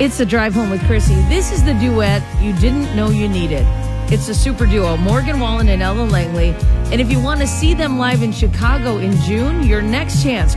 It's the Drive Home with Chrissy. This is the duet you didn't know you needed. It's a super duo, Morgan Wallen and Ella Langley. And if you want to see them live in Chicago in June, your next chance,